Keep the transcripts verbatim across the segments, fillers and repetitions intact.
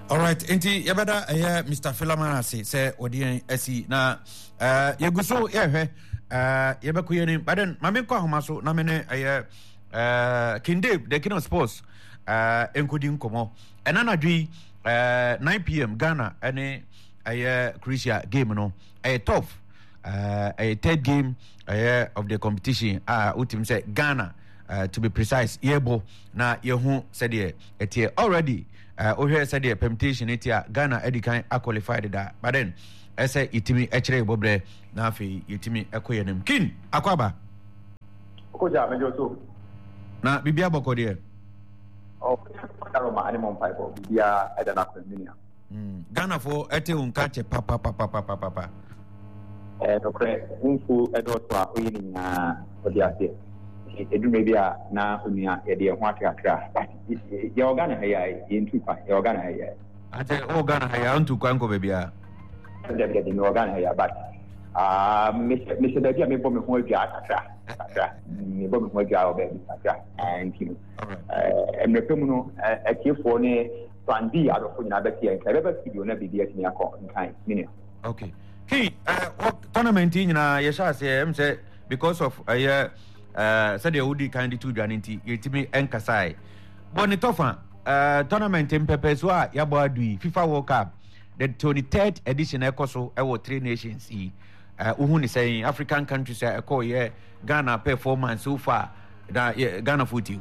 All right, enti yabada eh Mister Philemon say say odi asi na eh yeguso ye hwe eh yebekoye ni but then mame kwa homa so na me ne eh eh King Dave the King of Sports eh enkodi nkomo ena na dwi eh nine p.m. Ghana ene eh Croatia game no eh tough uh a third game uh, of the competition uh ultimate say Ghana uh, to be precise yebo na yehu said there etie already uh ohe said there permutation etia Ghana edikan a qualified that but then I say itimi echere bobre na afi itimi ekoye nem kin akwaba koja mejo so na bibia boko there oh karo ma animal pipe bibia edana kweminia mm Ghana for ete unka che papa papa papa papa eh dokre unfu edo so a oyini na odi ase edu maybe a na onia ye de ho akakra ye organ ha ya ye ntu kwa ye organ ha ya ate organ ha ya ntu kwa nko bebia de de de organ ha ya but ah me me se da dia me bo me ho adua akakra akakra me bo me ho adua obe akakra and you eh me pemu no akifo ne plan B adofo nyina be tie nka be studio na bibia tini akọ nkan mini okay hey uh tournament nyina ye sha say em say because of uh uh said the udi kind to dwanenti yetimi enkasai boni tofa uh tournament in pepe so a ya bo adui FIFA World Cup the twenty-third edition ekoso e wo three nations e uh uhu ni say African countries e ko ye Ghana performance so far da Ghana footy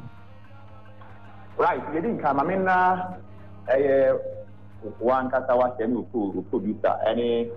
right you didn't come I mean na eh one kata wa tenu ku producer any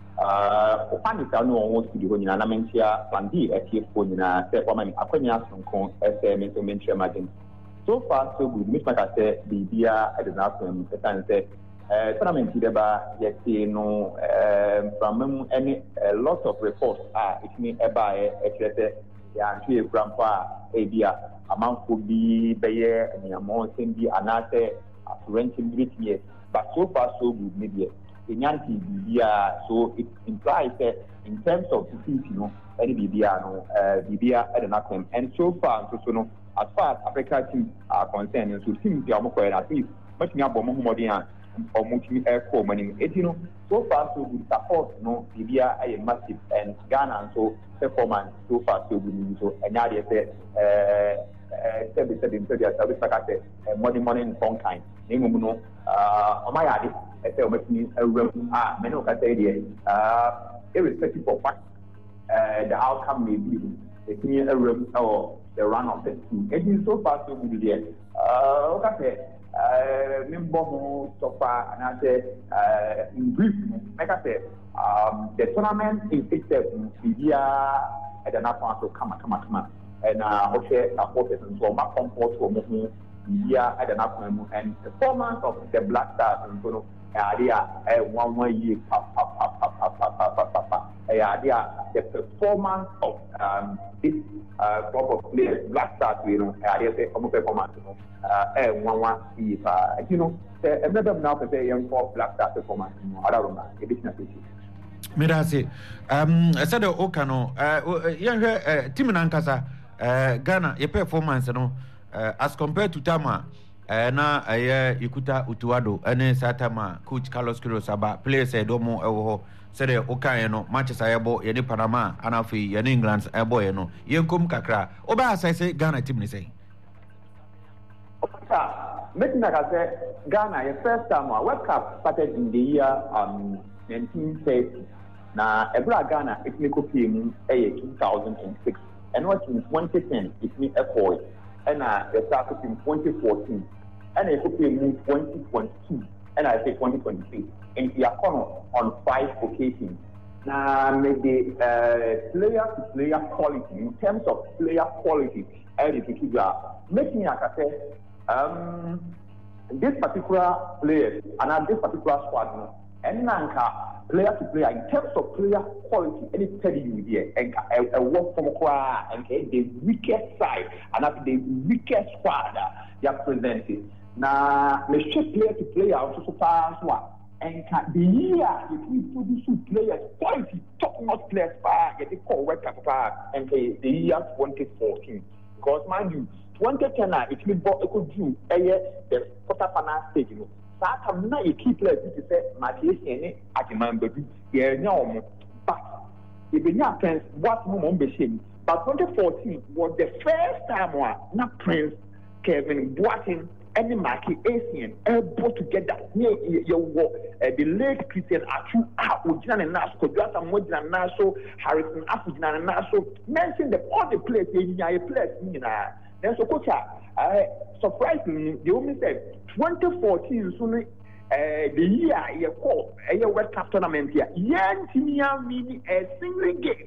uh opani ta no won studio nyina na mentia plan B etie fo nyina se kwa mani akwanya sonko ese mento mentia margin so far so good miss maka say bibia e dey na so am say say eh tournament dey ba yeti no eh from any a lot of reports ah it mean e ba e kire ya ntwe grandpa e bia amanfo bi beye nyamo sendi anase afrenchi military but so far so good media Inyanti Bibia, so it implies that in terms of the team, you know, any Bibia, no, uh, Bibia, I don't know, and so far, so, so no, as far as Africa teams are concerned, so teams they are more at least much more Bomodian or multi air core money. It you know, so far so good support, you know, Bibia is massive and Ghana, and so performance so far so good. So and now they say, uh, said they said in Saudi Arabia, like I said, money, money in some kind. Name no, uh, on my yard. I say, ah, many of us say, uh, irrespective of what uh, the outcome may be, the clear a room or the run of the team. It is so far so good there. Uh, okay, uh, Mimbo so far, and I say, uh, in brief, like I said, um, the tournament is itself, India, and then I want to come, come, come, and uh, okay, a focus and so much comfort for me. India at an upcoming and the performance of the Black Stars and so on. Idea one one year pap pap pap pap pap pap pap pap pap pap. Idea the performance of um this uh group of players Black Stars you know idea say some performance you know uh one one year you know the another now say young for Black Stars performance you know other than the business issue. Mirasi um I said okano uh young uh team nankasa uh Ghana your performance you know Uh, as compared to Tama, uh, na aye uh, ikuta utuado ene satama coach Carlos Queiroz aba players e domo ewo said the okay no matches ayebo ye ni Panama anafi ye ni England ebo ye no yenkom kakra oba asai say Ghana team ni say okay making like I say Ghana the first time our World Cup started in the year um nineteen thirty na ebra Ghana it make up in two thousand six and what in twenty ten it me echo and uh, they started in twenty fourteen, and they could move twenty twenty-two, and I say twenty twenty-three. And we are on five occasions. Now, maybe uh, player to player quality, in terms of player quality, and if you are making like I say, um, this particular player and this particular squad, and Nanka player to player in terms of player quality, any tell you here and a work from Kra and the weakest side and after the weakest squad they are presented. Now the player to player also so far as one and the year if we produce players quality top notch players far get the call work and the year twenty fourteen because mind you twenty ten it will be able to do the quarter final stage you know that time na you keep players to say Malaysia ni Ajiman Bedu ye nya omo but e be nya Prince what mo mo be shame but twenty fourteen was the first time wa na Prince Kevin Boateng and Marky Asian able together near your the late Christian Atu Ujana and Naso, Jota Mojana Naso, Harrison Afujana and Naso, mentioned that all the players in your place, you know. Then so, coach, surprisingly, they only said twenty fourteen, soon the year you call a year World Cup tournament here, Yan Tinia meaning a single game.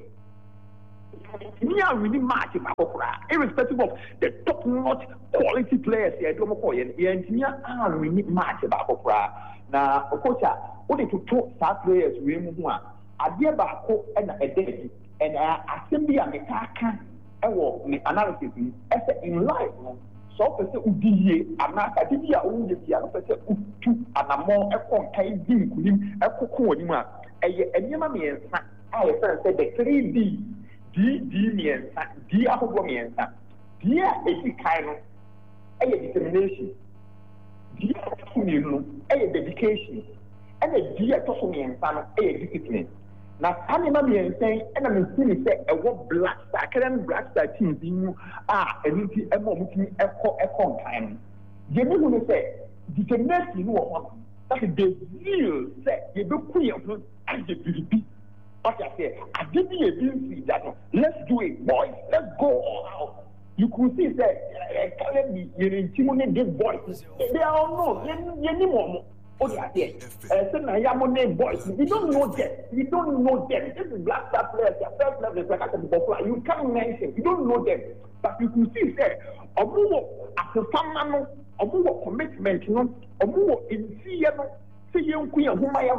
We are really matching irrespective of the top notch quality players here. Don't call you and we are really matching now. Of course, what did you talk star players? We move on. I dear Bako and a day and assembly and Metaka and analysis in life. So, person who did I'm not a D O the person who took and a more a contain him a cocoa. And Yamami and I said the three D. D D means D Apple means D a kind of a determination, D a dedication, and a D a means a discipline. Now, Anima means saying, and I'm saying, say, a what black star, can black star teams in ah, and it's a moment a con time. You know, say, determination, you know, that's a deal, say, you do queer and you be. What I say, I didn't even see that. Let's do it, boys. Let's go all out. You could see that uh, me, you intimidate boys. They are no, you need more. Oh, yeah, yeah. Boys. We don't know them. We don't know them. This is black star players. Their first level is like a you can't mention. You don't know them. But you could see that a move as a family, a move commitment, you know, a move in Seattle. Young queen whom I am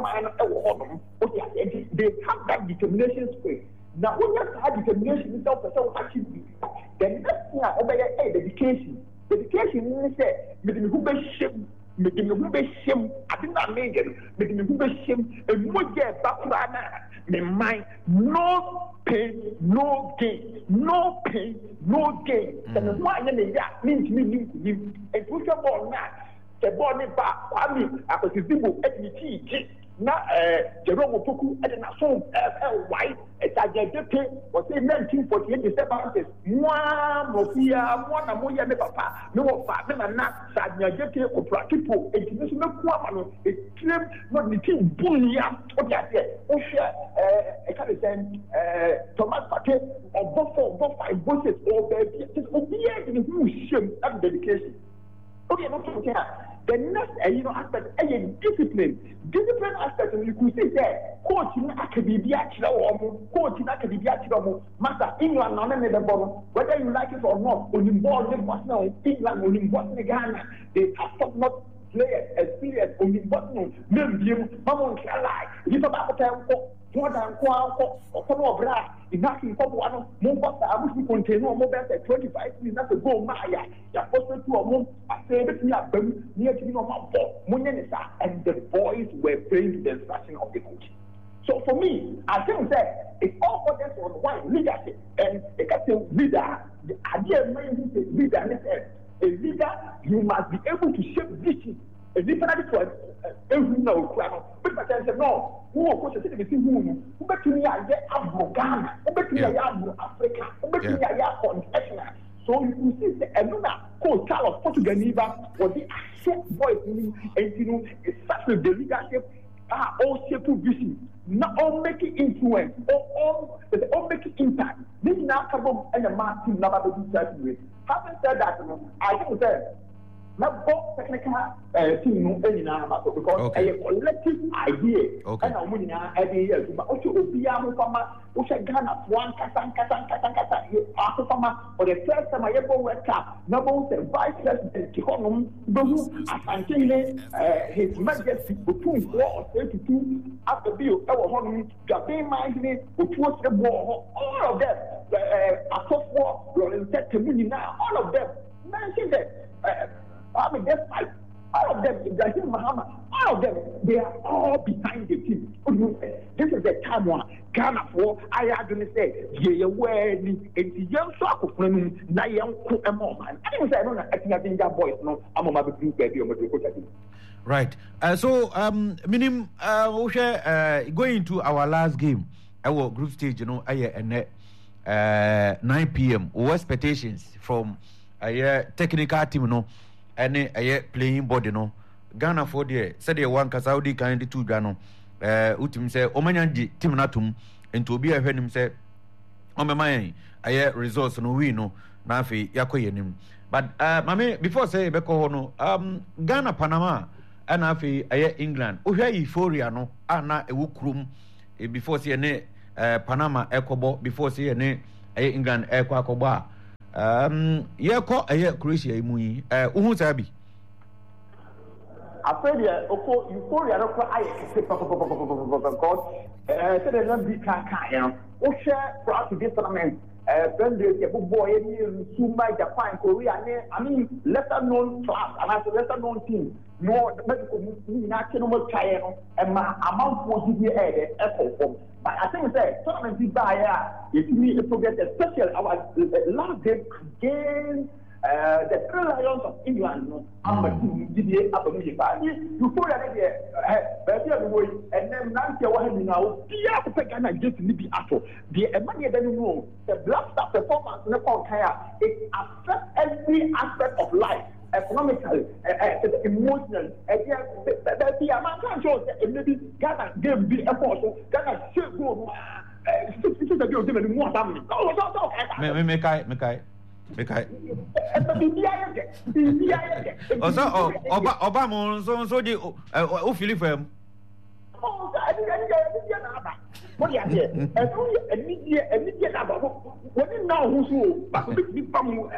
they have that determination space. Now, when you have determination itself, actually, the next thing I obey a dedication. Dedication means that making who be shame, making who be shame, I did not make it, making who be shame, and what get background, my mind, no pain, no gain, no pain, no gain. And why means me, and push your ball now. The body back, Kwame, after the people at the T, not Jerome Puku, and a song L Y, a Tajay, was in nineteen forty-eight, the seven one Mofia, one Amoya, Papa, no father, and not Sajay or Prakipo, a international Kwamano, a claim not the team Bunia, what I said, Osha, a kind of saying, Thomas Paquet, or Buffalo, Buffalo, Bushes, or baby, just obedient in whose shame and dedication. Okay, no problem. The next, uh, you know, aspect, uh, discipline. Discipline aspect, you could say that coaching academia, coaching academia, master England, on the bottom, whether you like it or not, when you ball them was now England, when you bought the Ghana, they have not players experience, when you bought them, Membium, Mamon Kala, you know about the more than Quaco, or Colobra, in nothing for one, more I wish we contain no more than twenty-five minutes to go, Maya, you're supposed to a month, I said it near to Munyanisa, and the boys were playing to the instruction of the coach. So for me, I think that it's all for them on one leadership, and they can say leader, the idea means leader, a leader, you must be able to shape vision. A different choice, every no crowd. But I said, no, who was the city who bet me I get Afro Ghana, who bet me I am Africa, who bet me I am confessional. So you see, the Eluna, called Carlos Portugal, was the accept voice, and you know, it's such a the leadership, ah, all shape of vision, not all making influence, or all, all making impact. This now come up and the man team never do certain way. Having said that, I think that. Not both technical team no any na because a collective idea and I'm winning every year but also Obia Mufama Usha Ghana one Katan Katan Katan Katan Afama for the first time I ever went up number the vice president Kikonum Bohu Asantile his majesty between four or three to two after bill our home Japan minding which was the war all of them a software rolling set to now all of them mention that I mean, that's like all of them, Ibrahim Muhammad, all of them, they are all behind the team. This is the time when Ghana for I are going to say, yeah, where the young soccer from Nayan Kuamon. I didn't say, I don't know, I think I think that boys, no, I'm a big baby, I'm a good. Right. Uh, so, um, minim, uh, uh, going to our last game, our group stage, you know, I and uh, nine p.m. Our expectations from a technical team, you know, and a playing body, you know. Ghana for the said one Saudi kind of two Ghana. Uh, utim say Omanyanji team natum into be a him say on my mind. I results no we no nafi yakoyenim. But uh, mame before say beko no um Ghana Panama and afi aye England. Ohia euphoria no ana ewu krum before say ne uh, Panama ekobo before say ne aye England eko akoba. Um yeko aye Croatia emu yi. Uh uhu sabi. Afraid yeah, okay, euphoria no kwa aye kese papa papa papa because eh say dem be kan kan you know. O share for this tournament uh when they the boy in Sumba, Japan, Korea, I mean lesser known class and as a lesser known team. No medical national trial and my amount for G D A echo from. But I think say tournament is by if me forget especially our last game against Uh, the three Lions of England, no, I'm a team G D A up in Japan. You put it there, but the way, and then Nancy, what you know, the Africa Ghana just need to be after the money that you know, the black star performance in the Kaya, it affects every aspect of life. Economically, uh, emotionally, the amount of shows that maybe Ghana gave the effort, so Ghana should go. This is the deal with more damage. Oh, no, no, no. Make I, make I. Because also oba oba mo so so di o feel for him. Oh, I didn't get it. What you say? And only immediate immediate about what you know who's but we come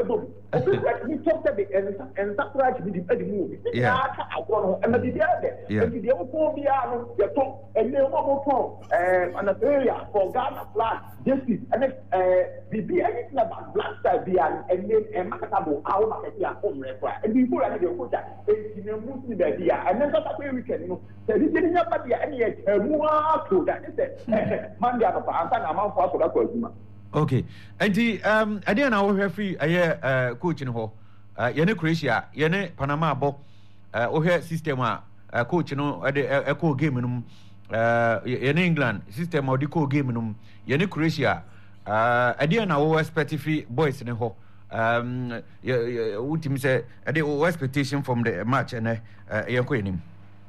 we talk to the and that's right with the movie. Yeah, I want and the other and the other phobia the talk and the mobile phone and an area for Ghana flag justice and uh the be anything about black side be and then a marketable our market here home require and before I go put that in the Muslim there and then that's where we can you know there is any any more to that is Monday papa and amount for that question. Okay. And the um I didn't know free uh coach in ho uh yene Croatia yene Panama bo uh o system uh coach no e de eco game no uh yene England system o de co game no yene Croatia uh I didn't know expect free boys in ho um what team say I did expectation from the match and uh yeko enim.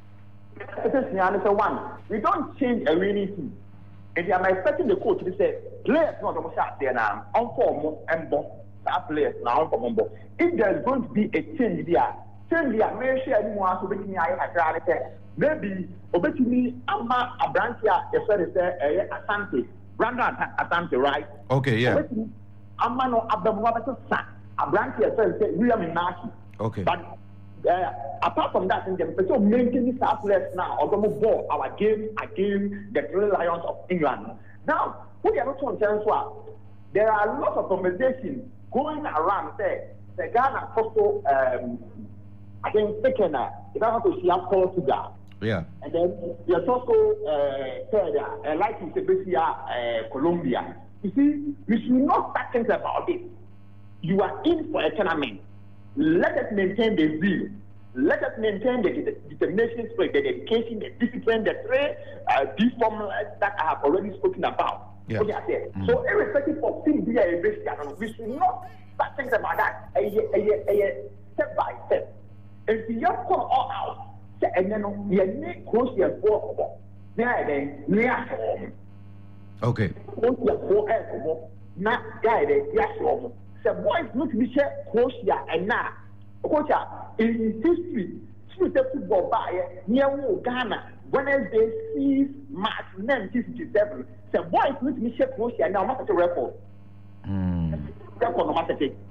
It is one. We don't change a winning team. And I'm expecting the coach to say, players not on shot there now, on form and bomb, that players now on form. If there's going to be a change there, change there, may share anyone to make me I maybe obey me, I'm a branch here, if there is a Asante, Brandon Asante, right? Okay, yeah. I'm a no Abdul son, a branch here, so William Naki. Okay. But Uh, apart from that, in the so maintaining our players now, although ball our game against the Three Lions of England. Now, we are not on chance. There are lots of conversations going around. Say, the Ghana also, um, I think, taken a. If I want to see Portugal. Yeah. And then there's also uh, said, uh, like you said, uh, Colombia. You see, we should not start thinking about this. You are in for a tournament. Let us maintain the zeal. Let us maintain the determination, spirit, the dedication, the discipline, the three uh, these formulas that I have already spoken about. Yeah. Okay, I said. Mm. So, irrespective of things we are investing, we should not start thinking about that a, a, a, a, step by step. If you have come all out, and then you need close your four, then near home. Okay. Close your four, not guided, yes, home. The boys look to be close here and now. Coach, in history, football by near Ghana, Wednesday, sixth March nineteen fifty-seven. The boys look to be close here now. What's the record? Record no matter it.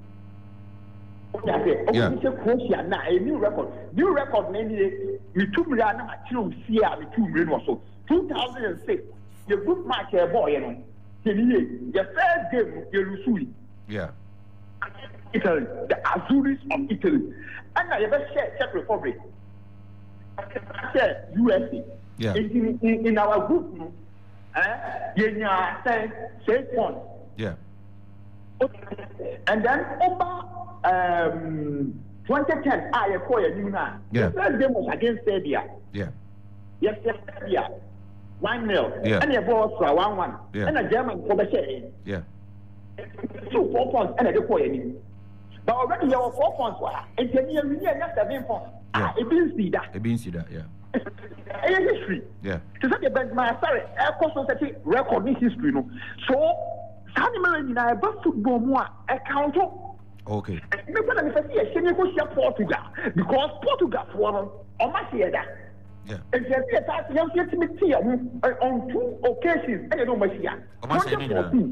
Okay, okay, close here now. A new record. New record, maybe we two million. I'm actually here. We two million or so. two thousand six. The good match, boy, you know. The first game, you lose. Yeah. Italy, the Azuris of Italy. And I ever share Czech Republic. I share U S A. Yeah. In, in, in our group, eh, you say, say one. Yeah. And then over um, twenty ten ah you call your new now. Yeah. The first game was against Serbia. Yeah. Yes, Serbia. One nil. Yeah. And your ball for one one. Yeah. And a German for the share. Yeah. Two four points and a call your new. But already you have four points. And then you have seven points. Ah, it didn't see that. It didn't see that, yeah. It's history. Yeah. To say the benchmark, sorry, air course society record this history, no. So, Sanimary in a football more account. Okay. Maybe let me say a senior Portugal because Portugal for on my theater. Yeah. And you see a young gentleman on two occasions, and you know, Messiah.